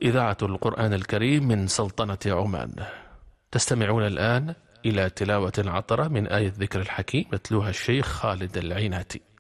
إذاعة القرآن الكريم من سلطنة عمان. تستمعون الآن إلى تلاوة عطرة من آية ذكر الحكيم يتلوها الشيخ خالد العيناتي.